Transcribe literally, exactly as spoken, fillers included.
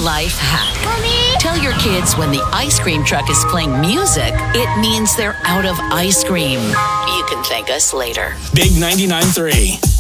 life hack. Mommy? Tell your kids when the ice cream truck is playing music, it means they're out of ice cream. You can thank us later. Big ninety-nine point three.